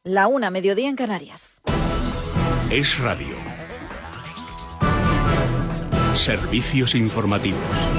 1:00, mediodía en Canarias. Es Radio. Servicios informativos.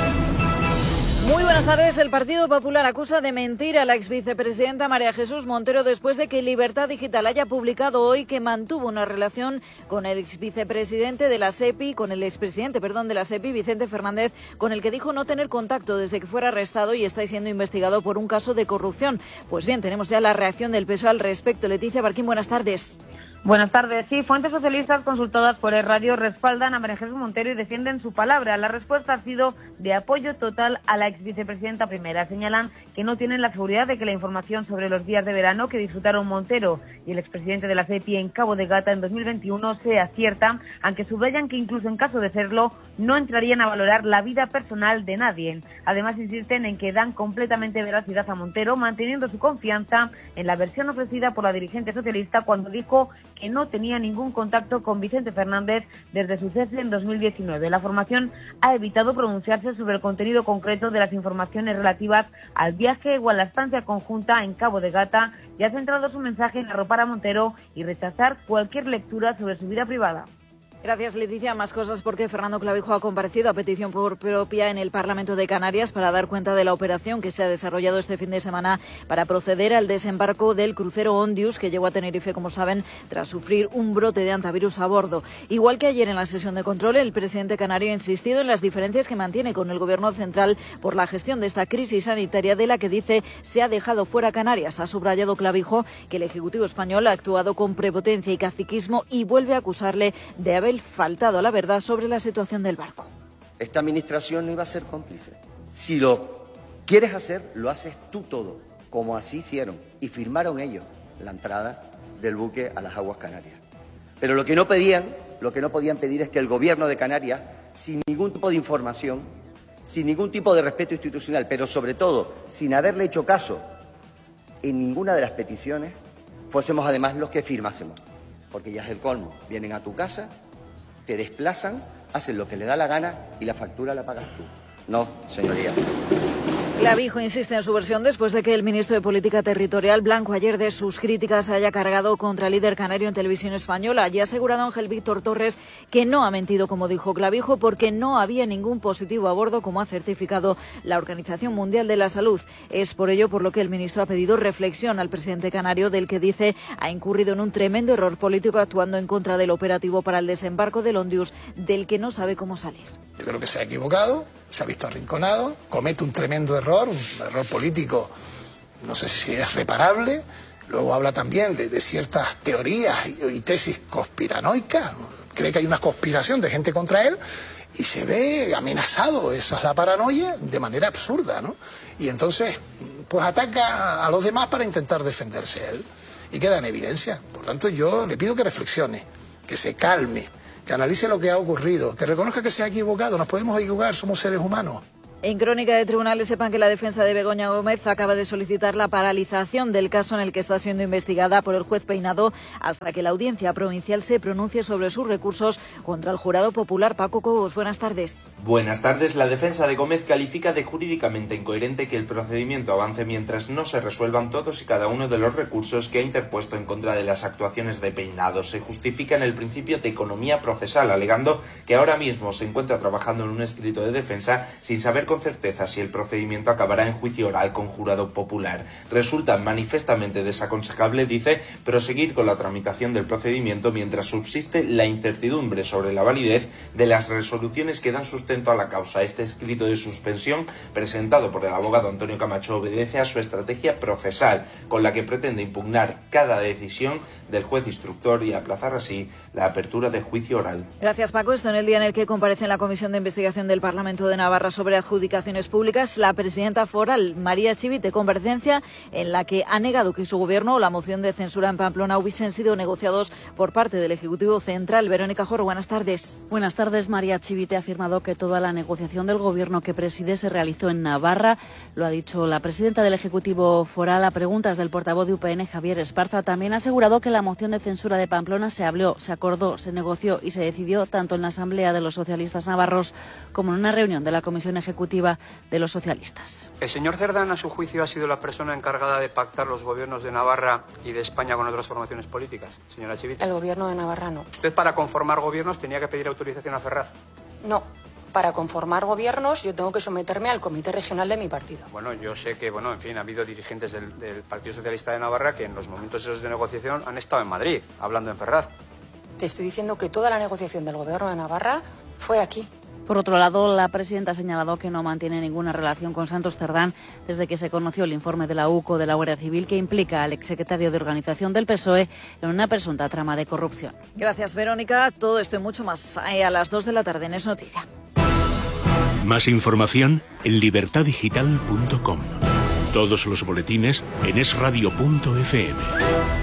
Muy buenas tardes. El Partido Popular acusa de mentir a la exvicepresidenta María Jesús Montero después de que Libertad Digital haya publicado hoy que mantuvo una relación con el exvicepresidente de la SEPI, con el expresidente, de la SEPI, Vicente Fernández, con el que dijo no tener contacto desde que fuera arrestado y está siendo investigado por un caso de corrupción. Pues bien, tenemos ya la reacción del PSOE al respecto. Leticia Barquín, buenas tardes. Buenas tardes. Sí, fuentes socialistas consultadas por el Radio respaldan a María Jesús Montero y defienden su palabra. La respuesta ha sido de apoyo total a la exvicepresidenta primera. Señalan que no tienen la seguridad de que la información sobre los días de verano que disfrutaron Montero y el expresidente de la SEPI en Cabo de Gata en 2021 sea cierta, aunque subrayan que incluso en caso de serlo, no entrarían a valorar la vida personal de nadie. Además, insisten en que dan completamente veracidad a Montero, manteniendo su confianza en la versión ofrecida por la dirigente socialista cuando dijo que no tenía ningún contacto con Vicente Fernández desde su cese en 2019. La formación ha evitado pronunciarse sobre el contenido concreto de las informaciones relativas al viaje o a la estancia conjunta en Cabo de Gata y ha centrado su mensaje en arropar a Montero y rechazar cualquier lectura sobre su vida privada. Gracias, Leticia. Más cosas porque Fernando Clavijo ha comparecido a petición propia en el Parlamento de Canarias para dar cuenta de la operación que se ha desarrollado este fin de semana para proceder al desembarco del crucero Ondius, que llegó a Tenerife, como saben, tras sufrir un brote de hantavirus a bordo. Igual que ayer en la sesión de control, el presidente canario ha insistido en las diferencias que mantiene con el Gobierno central por la gestión de esta crisis sanitaria de la que dice se ha dejado fuera Canarias. Ha subrayado Clavijo que el Ejecutivo español ha actuado con prepotencia y caciquismo y vuelve a acusarle de haber faltado a la verdad sobre la situación del barco. Esta administración no iba a ser cómplice. Si lo quieres hacer, lo haces tú todo, como así hicieron, y firmaron ellos la entrada del buque a las aguas canarias. Pero lo que no podían pedir es que el Gobierno de Canarias, sin ningún tipo de información, sin ningún tipo de respeto institucional, pero sobre todo sin haberle hecho caso en ninguna de las peticiones, fuésemos además los que firmásemos. Porque ya es el colmo. Vienen a tu casa, te desplazan, hacen lo que le da la gana y la factura la pagas tú. No, señoría. Clavijo insiste en su versión después de que el ministro de Política Territorial, Blanco ayer, de sus críticas haya cargado contra el líder canario en Televisión Española y ha asegurado a Ángel Víctor Torres que no ha mentido, como dijo Clavijo, porque no había ningún positivo a bordo, como ha certificado la Organización Mundial de la Salud. Es por ello por lo que el ministro ha pedido reflexión al presidente canario, del que dice ha incurrido en un tremendo error político actuando en contra del operativo para el desembarco del Ondius, del que no sabe cómo salir. Yo creo que se ha equivocado, se ha visto arrinconado, comete un tremendo error, un error político, no sé si es reparable. Luego habla también de ciertas teorías y tesis conspiranoicas, cree que hay una conspiración de gente contra él y se ve amenazado, eso es la paranoia, de manera absurda, ¿no? Y entonces, pues ataca a los demás para intentar defenderse él y queda en evidencia. Por tanto, yo le pido que reflexione, que se calme, que analice lo que ha ocurrido, que reconozca que se ha equivocado. Nos podemos equivocar, somos seres humanos. En Crónica de Tribunales sepan que la defensa de Begoña Gómez acaba de solicitar la paralización del caso en el que está siendo investigada por el juez Peinado hasta que la Audiencia Provincial se pronuncie sobre sus recursos contra el jurado popular. Paco Cobos, buenas tardes. Buenas tardes. La defensa de Gómez califica de jurídicamente incoherente que el procedimiento avance mientras no se resuelvan todos y cada uno de los recursos que ha interpuesto en contra de las actuaciones de Peinado. Se justifica en el principio de economía procesal, alegando que ahora mismo se encuentra trabajando en un escrito de defensa sin saber con certeza si el procedimiento acabará en juicio oral con jurado popular. Resulta manifestamente desaconsejable, dice, proseguir con la tramitación del procedimiento mientras subsiste la incertidumbre sobre la validez de las resoluciones que dan sustento a la causa. Este escrito de suspensión, presentado por el abogado Antonio Camacho, obedece a su estrategia procesal, con la que pretende impugnar cada decisión del juez instructor y aplazar así la apertura de juicio oral. Gracias, Paco. Esto en el día en el que comparece en la Comisión de Investigación del Parlamento de Navarra sobre adjudicaciones públicas la presidenta foral, María Chivite, comparecencia en la que ha negado que su gobierno o la moción de censura en Pamplona hubiesen sido negociados por parte del Ejecutivo Central. Verónica Jorro, buenas tardes. Buenas tardes. María Chivite ha afirmado que toda la negociación del gobierno que preside se realizó en Navarra. Lo ha dicho la presidenta del Ejecutivo Foral a preguntas del portavoz de UPN, Javier Esparza. También ha asegurado que la moción de censura de Pamplona se habló, se acordó, se negoció y se decidió tanto en la Asamblea de los Socialistas Navarros como en una reunión de la Comisión Ejecutiva ejecutiva de los socialistas. El señor Cerdán, a su juicio, ha sido la persona encargada de pactar los gobiernos de Navarra y de España con otras formaciones políticas. Señora Chivite. El gobierno de Navarra no. Usted, para conformar gobiernos, tenía que pedir autorización a Ferraz. No. Para conformar gobiernos yo tengo que someterme al comité regional de mi partido. Bueno, yo sé que, en fin, ha habido dirigentes del Partido Socialista de Navarra que en los momentos esos de negociación han estado en Madrid, hablando en Ferraz. Te estoy diciendo que toda la negociación del gobierno de Navarra fue aquí. Por otro lado, la presidenta ha señalado que no mantiene ninguna relación con Santos Cerdán desde que se conoció el informe de la UCO de la Guardia Civil que implica al exsecretario de Organización del PSOE en una presunta trama de corrupción. Gracias, Verónica. Todo esto y mucho más a las 2 de la tarde en Es Noticia. Más información en libertadigital.com. Todos los boletines en esradio.fm.